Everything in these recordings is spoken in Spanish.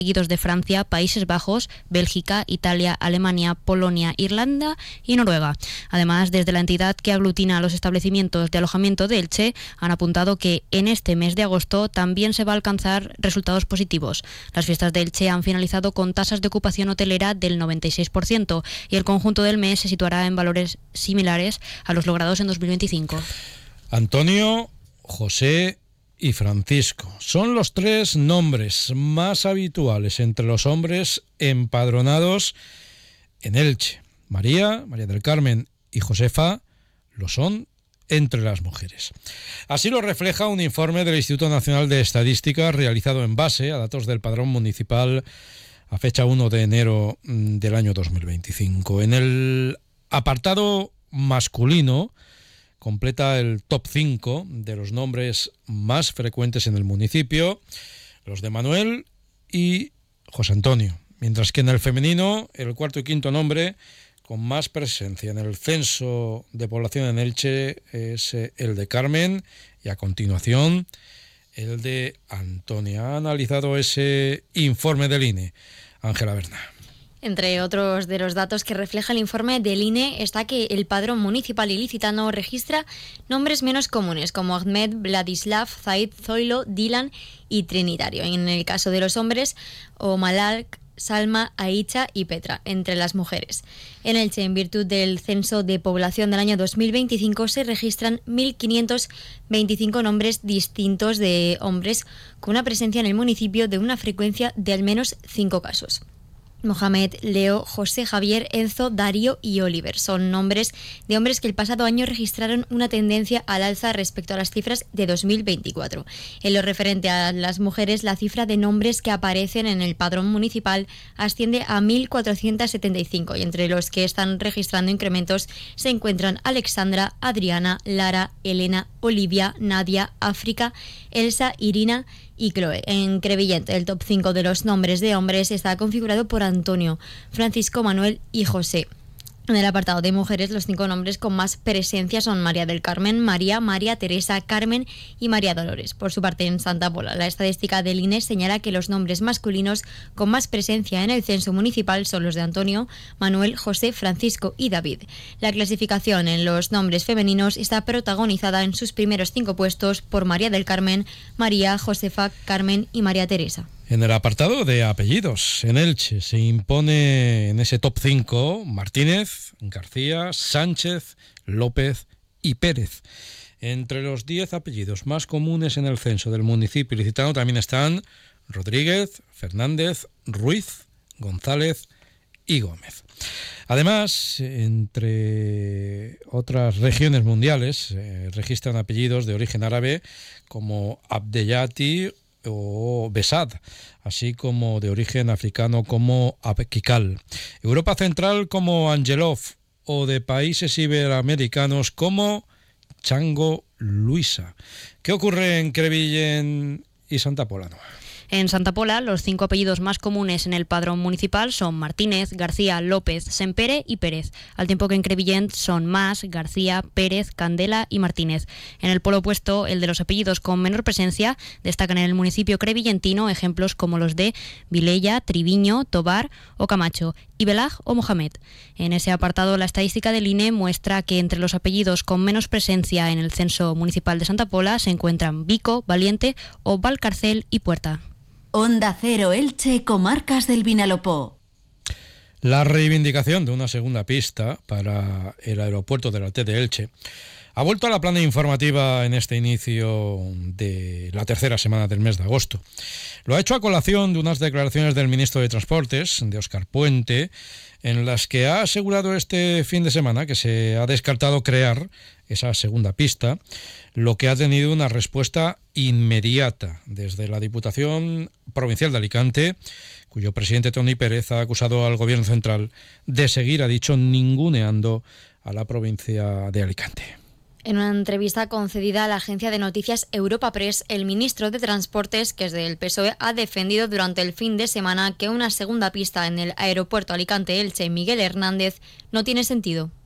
seguidos de Francia, Países Bajos, Bélgica, Italia, Alemania, Polonia, Irlanda y Noruega. Además, desde la entidad que aglutina a los establecimientos de alojamiento de Elche, han apuntado que en este mes de agosto también se va a alcanzar resultados positivos. Las fiestas de Elche han finalizado con tasas de ocupación hotelera del 96% y el conjunto del mes se situará en valores similares a los logrados en 2025. Antonio, José y Francisco son los tres nombres más habituales entre los hombres empadronados en Elche. María del Carmen y Josefa lo son entre las mujeres. Así lo refleja un informe del Instituto Nacional de Estadística realizado en base a datos del padrón municipal a fecha 1 de enero del año 2025. En el apartado masculino completa el top 5 de los nombres más frecuentes en el municipio, los de Manuel y José Antonio, mientras que en el femenino el cuarto y quinto nombre con más presencia en el censo de población en Elche es el de Carmen y a continuación el de Antonia. Ha analizado ese informe del INE Ángela Berna. Entre otros de los datos que refleja el informe del INE está que el padrón municipal ilicitano registra nombres menos comunes como Ahmed, Vladislav, Zaid, Zoilo, Dylan y Trinitario. En el caso de los hombres, Omalak, Salma, Aicha y Petra, entre las mujeres. En Elche, en virtud del censo de población del año 2025, se registran 1.525 nombres distintos de hombres con una presencia en el municipio de una frecuencia de al menos 5 casos. Mohamed, Leo, José, Javier, Enzo, Darío y Oliver son nombres de hombres que el pasado año registraron una tendencia al alza respecto a las cifras de 2024. En lo referente a las mujeres, la cifra de nombres que aparecen en el padrón municipal asciende a 1.475 y entre los que están registrando incrementos se encuentran Alexandra, Adriana, Lara, Elena, Olivia, Nadia, África, Elsa, Irina y Chloe. En Crevillent, el top 5 de los nombres de hombres está configurado por Antonio, Francisco, Manuel y José. En el apartado de mujeres, los 5 nombres con más presencia son María del Carmen, María, Teresa, Carmen y María Dolores. Por su parte, en Santa Pola, la estadística del INE señala que los nombres masculinos con más presencia en el censo municipal son los de Antonio, Manuel, José, Francisco y David. La clasificación en los nombres femeninos está protagonizada en sus primeros 5 puestos por María del Carmen, María, Josefa, Carmen y María Teresa. En el apartado de apellidos, en Elche se impone en ese top 5 Martínez, García, Sánchez, López y Pérez. Entre los 10 apellidos más comunes en el censo del municipio ilicitano también están Rodríguez, Fernández, Ruiz, González y Gómez. Además, entre otras regiones mundiales, registran apellidos de origen árabe como Abdeyati o Besad, así como de origen africano como Abkikal. Europa Central como Angelov o de países iberoamericanos como Chango Luisa. ¿Qué ocurre en Crevillent y Santa Pola? En Santa Pola, los 5 apellidos más comunes en el padrón municipal son Martínez, García, López, Sempere y Pérez, al tiempo que en Crevillent son Mas, García, Pérez, Candela y Martínez. En el polo opuesto, el de los apellidos con menor presencia, destacan en el municipio crevillentino ejemplos como los de Vilella, Triviño, Tobar o Camacho, y Belaj o Mohamed. En ese apartado, la estadística del INE muestra que entre los apellidos con menos presencia en el censo municipal de Santa Pola se encuentran Vico, Valiente o Valcarcel y Puerta. Onda Cero Elche, Comarcas del Vinalopó. La reivindicación de una segunda pista para el aeropuerto del Altet de Elche ha vuelto a la plana informativa en este inicio de la tercera semana del mes de agosto. Lo ha hecho a colación de unas declaraciones del ministro de Transportes, de Óscar Puente, en las que ha asegurado este fin de semana que se ha descartado crear esa segunda pista, lo que ha tenido una respuesta inmediata desde la Diputación Provincial de Alicante, cuyo presidente Toni Pérez ha acusado al Gobierno central de seguir, ha dicho, ninguneando a la provincia de Alicante. En una entrevista concedida a la agencia de noticias Europa Press, el ministro de Transportes, que es del PSOE, ha defendido durante el fin de semana que una segunda pista en el aeropuerto Alicante-Elche Miguel Hernández no tiene sentido.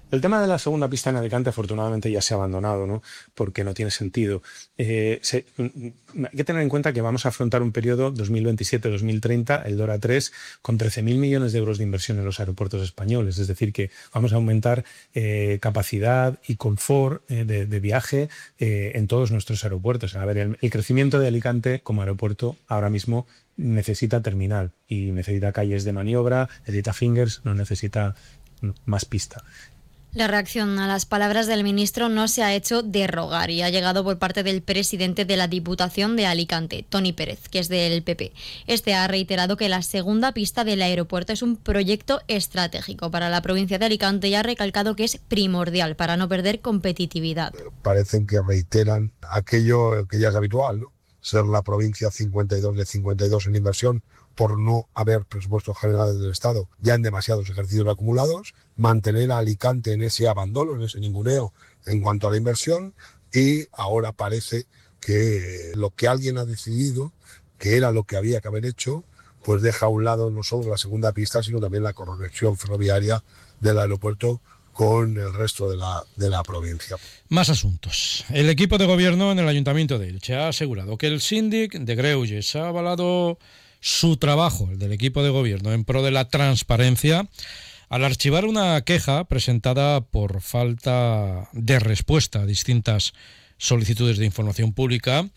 El tema de la segunda pista en Alicante afortunadamente ya se ha abandonado, ¿no? Porque no tiene sentido. Hay que tener en cuenta que vamos a afrontar un periodo 2027-2030, el DORA 3, con 13.000 millones de euros de inversión en los aeropuertos españoles. Es decir, que vamos a aumentar capacidad y confort de viaje en todos nuestros aeropuertos. A ver, el crecimiento de Alicante como aeropuerto ahora mismo necesita terminal y necesita calles de maniobra, necesita fingers, no necesita más pista. La reacción a las palabras del ministro no se ha hecho de rogar y ha llegado por parte del presidente de la Diputación de Alicante, Toni Pérez, que es del PP. Este ha reiterado que la segunda pista del aeropuerto es un proyecto estratégico para la provincia de Alicante y ha recalcado que es primordial para no perder competitividad. Parecen que reiteran aquello que ya es habitual, ¿no? Ser la provincia 52 de 52 en inversión por no haber presupuestos generales del Estado ya en demasiados ejercicios acumulados, mantener a Alicante en ese abandono, en ese ninguneo en cuanto a la inversión, y ahora parece que lo que alguien ha decidido, que era lo que había que haber hecho, pues deja a un lado no solo la segunda pista, sino también la conexión ferroviaria del aeropuerto con el resto de la provincia. Más asuntos. El equipo de gobierno en el Ayuntamiento de Elche ha asegurado que el síndic de Greuges ha avalado su trabajo, el del equipo de gobierno, en pro de la transparencia, al archivar una queja presentada por falta de respuesta a distintas solicitudes de información pública,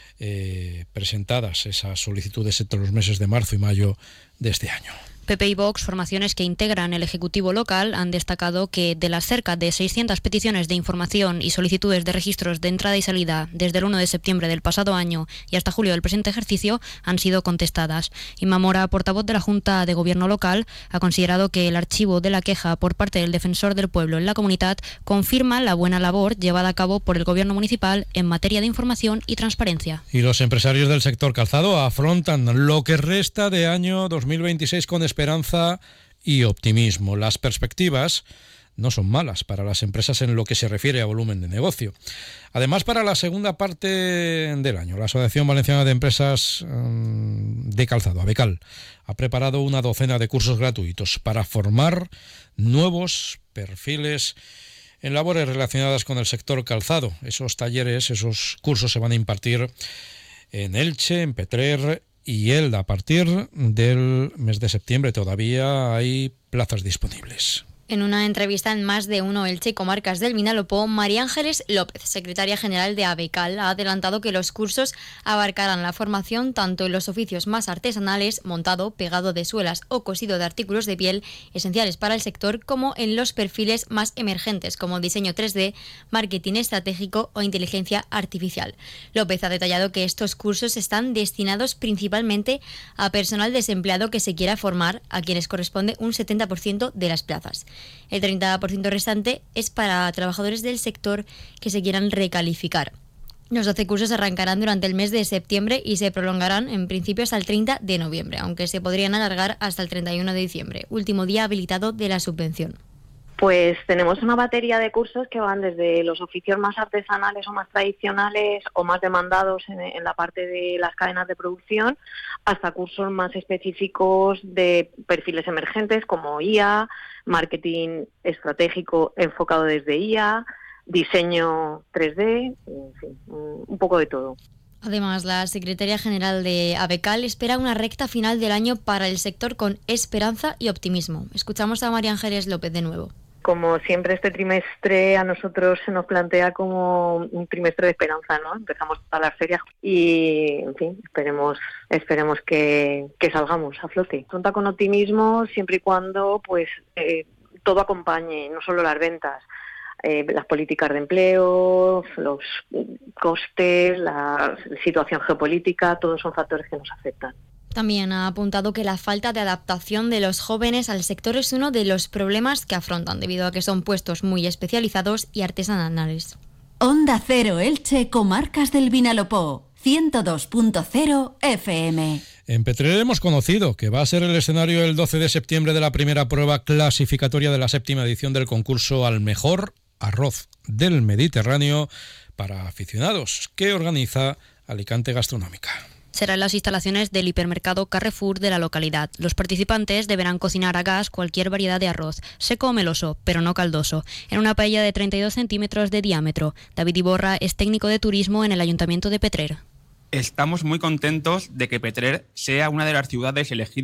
presentadas esas solicitudes entre los meses de marzo y mayo de este año. PP y Vox, formaciones que integran el Ejecutivo local, han destacado que de las cerca de 600 peticiones de información y solicitudes de registros de entrada y salida desde el 1 de septiembre del pasado año y hasta julio del presente ejercicio han sido contestadas. Inma Mora, portavoz de la Junta de Gobierno local, ha considerado que el archivo de la queja por parte del Defensor del Pueblo en la comunidad confirma la buena labor llevada a cabo por el Gobierno municipal en materia de información y transparencia. Y los empresarios del sector calzado afrontan lo que resta de año 2026 con esperanza y optimismo. Las perspectivas no son malas para las empresas en lo que se refiere a volumen de negocio. Además, para la segunda parte del año, la Asociación Valenciana de Empresas de Calzado, ABECAL, ha preparado una docena de cursos gratuitos para formar nuevos perfiles en labores relacionadas con el sector calzado. Esos talleres, esos cursos se van a impartir en Elche, en Petrer y Elda. A partir del mes de septiembre todavía hay plazas disponibles. En una entrevista en Más de Uno Elche y Comarcas del Vinalopó, María Ángeles López, secretaria general de ABECAL, ha adelantado que los cursos abarcarán la formación tanto en los oficios más artesanales, montado, pegado de suelas o cosido de artículos de piel, esenciales para el sector, como en los perfiles más emergentes, como diseño 3D, marketing estratégico o inteligencia artificial. López ha detallado que estos cursos están destinados principalmente a personal desempleado que se quiera formar, a quienes corresponde un 70% de las plazas. El 30% restante es para trabajadores del sector que se quieran recalificar. Los 12 cursos arrancarán durante el mes de septiembre y se prolongarán en principio hasta el 30 de noviembre, aunque se podrían alargar hasta el 31 de diciembre, último día habilitado de la subvención. Pues tenemos una batería de cursos que van desde los oficios más artesanales o más tradicionales o más demandados en la parte de las cadenas de producción, hasta cursos más específicos de perfiles emergentes como IA, marketing estratégico enfocado desde IA, diseño 3D, en fin, un poco de todo. Además, la secretaria general de ABECAL espera una recta final del año para el sector con esperanza y optimismo. Escuchamos a María Ángeles López de nuevo. Como siempre, este trimestre a nosotros se nos plantea como un trimestre de esperanza, ¿no? Empezamos a las ferias y, en fin, esperemos que salgamos a flote. Cuenta con optimismo siempre y cuando, pues, todo acompañe, no solo las ventas, las políticas de empleo, los costes, la situación geopolítica, todos son factores que nos afectan. También ha apuntado que la falta de adaptación de los jóvenes al sector es uno de los problemas que afrontan, debido a que son puestos muy especializados y artesanales. Onda Cero Elche, Comarcas del Vinalopó, 102.0 FM. En Petrer hemos conocido que va a ser el escenario el 12 de septiembre de la primera prueba clasificatoria de la 7ª edición del concurso al mejor arroz del Mediterráneo para aficionados que organiza Alicante Gastronómica. Será en las instalaciones del hipermercado Carrefour de la localidad. Los participantes deberán cocinar a gas cualquier variedad de arroz, seco o meloso, pero no caldoso, en una paella de 32 centímetros de diámetro. David Iborra es técnico de turismo en el Ayuntamiento de Petrer. Estamos muy contentos de que Petrer sea una de las ciudades elegidas